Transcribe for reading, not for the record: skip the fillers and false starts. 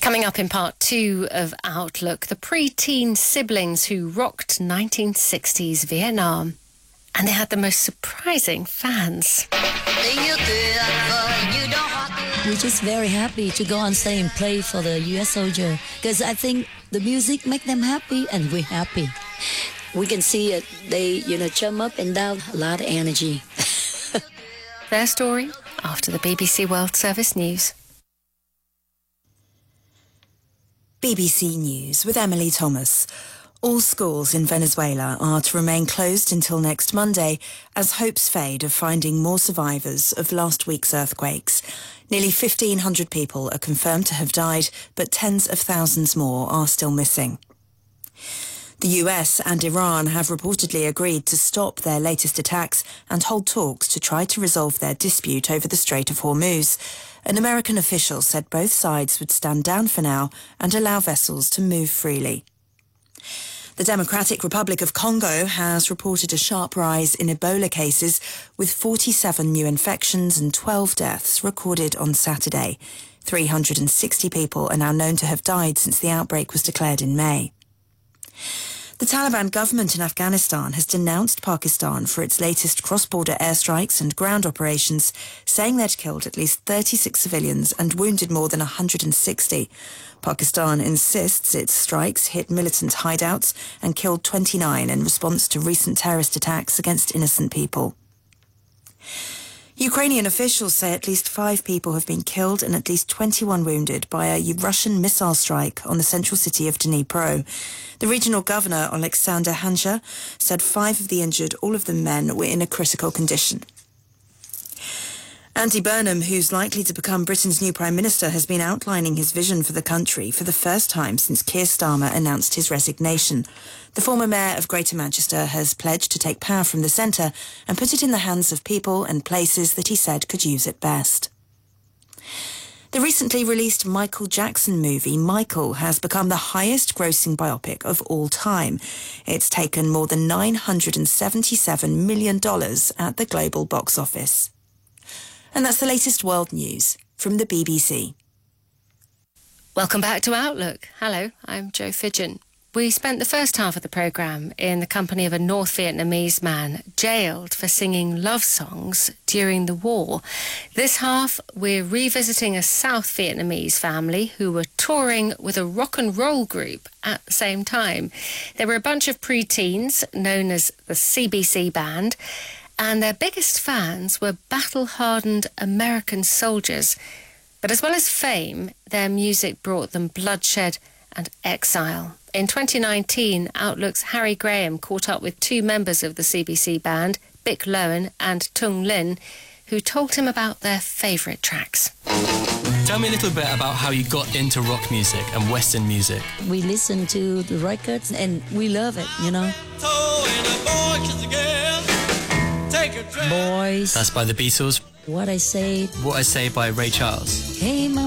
Coming up in part 2 of Outlook, the pre-teen siblings who rocked 1960s Vietnam. And they had the most surprising fans. We're just very happy to go on stage and play for the U.S. soldier because I think the music makes them happy and we're happy. We can see it. They, jump up and down, a lot of energy. Their story after the BBC World Service News. BBC News with Emily Thomas. All schools in Venezuela are to remain closed until next Monday as hopes fade of finding more survivors of last week's earthquakes. Nearly 1,500 people are confirmed to have died, but tens of thousands more are still missing. The US and Iran have reportedly agreed to stop their latest attacks and hold talks to try to resolve their dispute over the Strait of Hormuz. An American official said both sides would stand down for now and allow vessels to move freely. The Democratic Republic of Congo has reported a sharp rise in Ebola cases, with 47 new infections and 12 deaths recorded on Saturday. 360 people are now known to have died since the outbreak was declared in May. The Taliban government in Afghanistan has denounced Pakistan for its latest cross-border airstrikes and ground operations, saying they'd killed at least 36 civilians and wounded more than 160. Pakistan insists its strikes hit militant hideouts and killed 29 in response to recent terrorist attacks against innocent people. Ukrainian officials say at least 5 people have been killed and at least 21 wounded by a Russian missile strike on the central city of Dnipro. The regional governor, Alexander Hansha, said 5 of the injured, all of them men, were in a critical condition. Andy Burnham, who's likely to become Britain's new Prime Minister, has been outlining his vision for the country for the first time since Keir Starmer announced his resignation. The former Mayor of Greater Manchester has pledged to take power from the centre and put it in the hands of people and places that he said could use it best. The recently released Michael Jackson movie, Michael, has become the highest-grossing biopic of all time. It's taken more than $977 million at the global box office. And that's the latest world news from the BBC. Welcome back to Outlook. Hello, I'm Jo Fidgen. We spent the first half of the programme in the company of a North Vietnamese man jailed for singing love songs during the war. This half, we're revisiting a South Vietnamese family who were touring with a rock and roll group at the same time. They were a bunch of pre-teens known as the CBC Band, and their biggest fans were battle-hardened American soldiers. But as well as fame, their music brought them bloodshed and exile. In 2019, Outlook's Harry Graham caught up with 2 members of the CBC Band, Bic Lowen and Tung Lin, who told him about their favourite tracks. Tell me a little bit about how you got into rock music and Western music. We listen to the records and we love it, Boys. That's by the Beatles. What I Say by Ray Charles. Came